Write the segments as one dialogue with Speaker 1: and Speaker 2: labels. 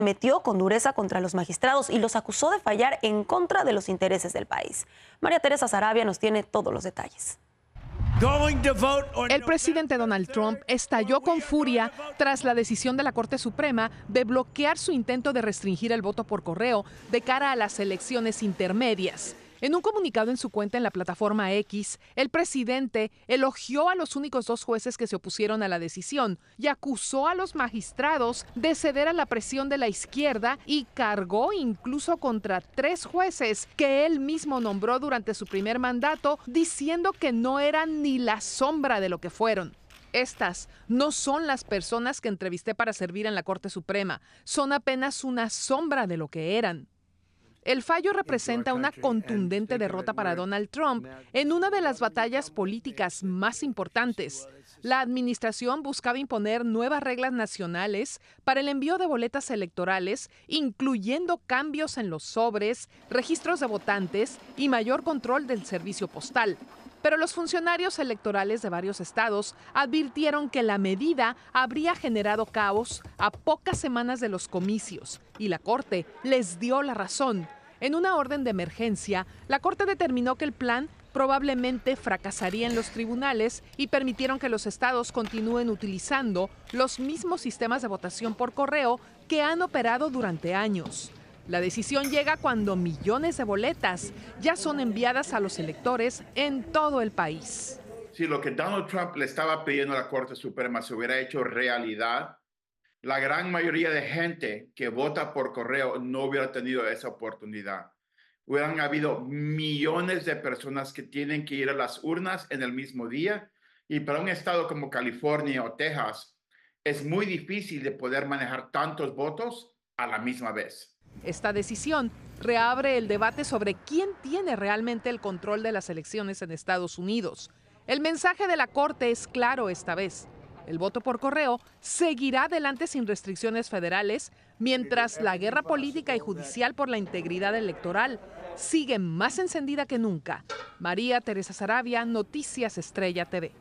Speaker 1: metió con dureza contra los magistrados y los acusó de fallar en contra de los intereses del país. María Teresa Saravia nos tiene todos los detalles.
Speaker 2: El presidente Donald Trump estalló con furia tras la decisión de la Corte Suprema de bloquear su intento de restringir el voto por correo de cara a las elecciones intermedias. En un comunicado en su cuenta en la plataforma X, el presidente elogió a los únicos 2 jueces que se opusieron a la decisión y acusó a los magistrados de ceder a la presión de la izquierda y cargó incluso contra 3 jueces que él mismo nombró durante su primer mandato, diciendo que no eran ni la sombra de lo que fueron. Estas no son las personas que entrevisté para servir en la Corte Suprema, son apenas una sombra de lo que eran. El fallo representa una contundente derrota para Donald Trump en una de las batallas políticas más importantes. La administración buscaba imponer nuevas reglas nacionales para el envío de boletas electorales, incluyendo cambios en los sobres, registros de votantes y mayor control del servicio postal. Pero los funcionarios electorales de varios estados advirtieron que la medida habría generado caos a pocas semanas de los comicios, y la Corte les dio la razón. En una orden de emergencia, la Corte determinó que el plan probablemente fracasaría en los tribunales y permitieron que los estados continúen utilizando los mismos sistemas de votación por correo que han operado durante años. La decisión llega cuando millones de boletas ya son enviadas a los electores en todo el país.
Speaker 3: Si lo que Donald Trump le estaba pidiendo a la Corte Suprema se hubiera hecho realidad, la gran mayoría de gente que vota por correo no hubiera tenido esa oportunidad. Hubieran habido millones de personas que tienen que ir a las urnas en el mismo día, y para un estado como California o Texas es muy difícil de poder manejar tantos votos a la misma vez.
Speaker 2: Esta decisión reabre el debate sobre quién tiene realmente el control de las elecciones en Estados Unidos. El mensaje de la Corte es claro esta vez. El voto por correo seguirá adelante sin restricciones federales, mientras la guerra política y judicial por la integridad electoral sigue más encendida que nunca. María Teresa Saravia, Noticias Estrella TV.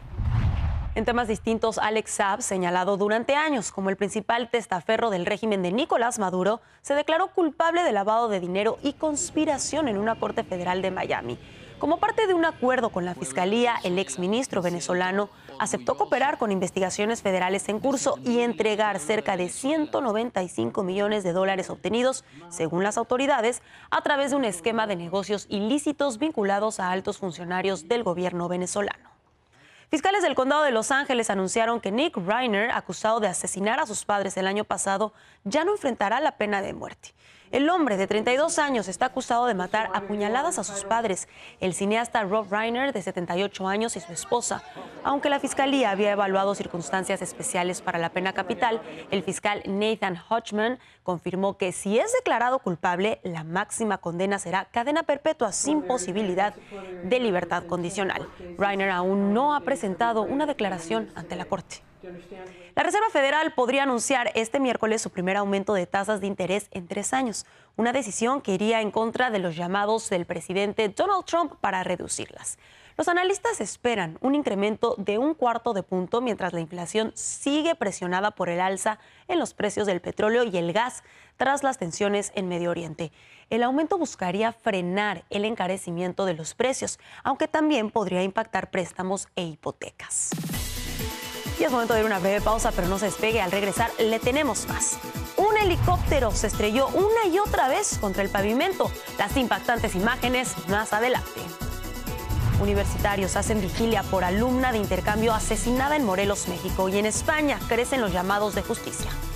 Speaker 1: En temas distintos, Alex Saab, señalado durante años como el principal testaferro del régimen de Nicolás Maduro, se declaró culpable de lavado de dinero y conspiración en una corte federal de Miami. Como parte de un acuerdo con la Fiscalía, el exministro venezolano aceptó cooperar con investigaciones federales en curso y entregar cerca de $195 millones obtenidos, según las autoridades, a través de un esquema de negocios ilícitos vinculados a altos funcionarios del gobierno venezolano. Fiscales del condado de Los Ángeles anunciaron que Nick Reiner, acusado de asesinar a sus padres el año pasado, ya no enfrentará la pena de muerte. El hombre de 32 años está acusado de matar a puñaladas a sus padres, el cineasta Rob Reiner, de 78 años, y su esposa. Aunque la fiscalía había evaluado circunstancias especiales para la pena capital, el fiscal Nathan Hodgman confirmó que si es declarado culpable, la máxima condena será cadena perpetua sin posibilidad de libertad condicional. Reiner aún no ha presentado una declaración ante la Corte. La Reserva Federal podría anunciar este miércoles su primer aumento de tasas de interés en 3 años, una decisión que iría en contra de los llamados del presidente Donald Trump para reducirlas. Los analistas esperan un incremento de 1/4 punto mientras la inflación sigue presionada por el alza en los precios del petróleo y el gas tras las tensiones en Medio Oriente. El aumento buscaría frenar el encarecimiento de los precios, aunque también podría impactar préstamos e hipotecas. Y es momento de ir a una breve pausa, pero no se despegue. Al regresar le tenemos más. Un helicóptero se estrelló una y otra vez contra el pavimento. Las impactantes imágenes más adelante. Universitarios hacen vigilia por alumna de intercambio asesinada en Morelos, México. Y en España crecen los llamados de justicia.